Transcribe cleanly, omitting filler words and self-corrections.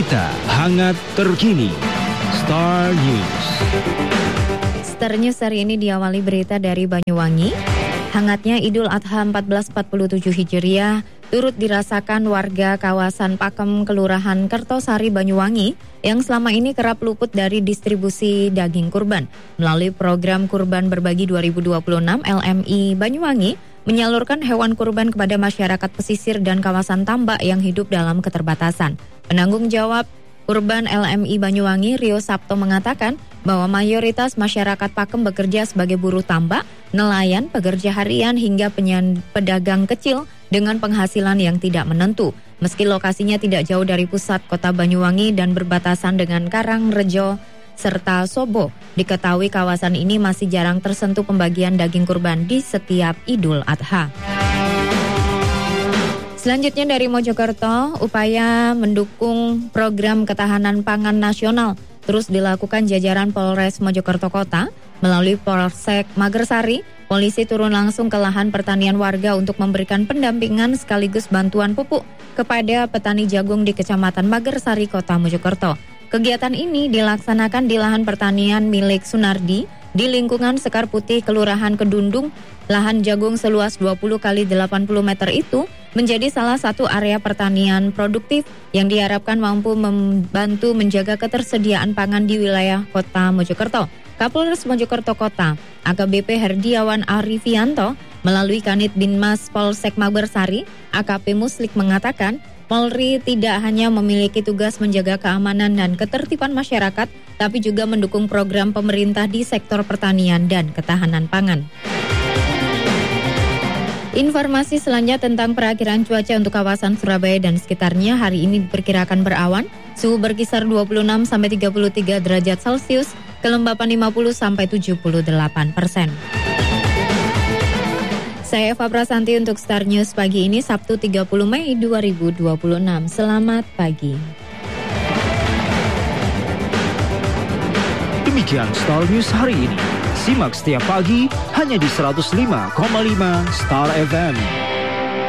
Berita hangat terkini. Star News. Star News hari ini diawali berita dari Banyuwangi. Hangatnya Idul Adha 1447 Hijriah turut dirasakan warga kawasan Pakem, Kelurahan Kertosari, Banyuwangi yang selama ini kerap luput dari distribusi daging kurban. Melalui program Kurban Berbagi 2026, LMI Banyuwangi menyalurkan hewan kurban kepada masyarakat pesisir dan kawasan tambak yang hidup dalam keterbatasan. Penanggung jawab Kurban LMI Banyuwangi, Rio Sabto, mengatakan bahwa mayoritas masyarakat Pakem bekerja sebagai buruh tambak, nelayan, pekerja harian hingga pedagang kecil dengan penghasilan yang tidak menentu. Meski lokasinya tidak jauh dari pusat kota Banyuwangi dan berbatasan dengan Karangrejo serta Sobo, diketahui kawasan ini masih jarang tersentuh pembagian daging kurban di setiap Idul Adha. Selanjutnya dari Mojokerto, upaya mendukung program ketahanan pangan nasional terus dilakukan jajaran Polres Mojokerto Kota. Melalui Polsek Magersari, polisi turun langsung ke lahan pertanian warga untuk memberikan pendampingan sekaligus bantuan pupuk kepada petani jagung di Kecamatan Magersari, Kota Mojokerto. Kegiatan ini dilaksanakan di lahan pertanian milik Sunardi di lingkungan Sekar Putih, Kelurahan Kedundung. Lahan jagung seluas 20 x 80 meter itu menjadi salah satu area pertanian produktif yang diharapkan mampu membantu menjaga ketersediaan pangan di wilayah Kota Mojokerto. Kapolres Mojokerto Kota, AKBP Herdiawan Arifianto, melalui Kanit Binmas Polsek Magersari, AKP Muslik, mengatakan Polri tidak hanya memiliki tugas menjaga keamanan dan ketertiban masyarakat, tapi juga mendukung program pemerintah di sektor pertanian dan ketahanan pangan. Informasi selanjutnya tentang perakiraan cuaca untuk kawasan Surabaya dan sekitarnya. Hari ini diperkirakan berawan, suhu berkisar 26 sampai 33 derajat Celcius, kelembapan 50 sampai 78%. Saya Eva Prasanti untuk Star News pagi ini, Sabtu 30 Mei 2026. Selamat pagi. Demikian Star News hari ini. Simak setiap pagi hanya di 105,5 Star FM.